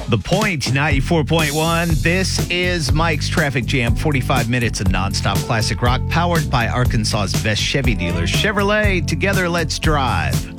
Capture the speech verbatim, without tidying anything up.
The Point, ninety-four point one. This is Mike's Traffic Jam. forty-five minutes of nonstop classic rock powered by Arkansas's best Chevy dealers. Chevrolet, together let's drive.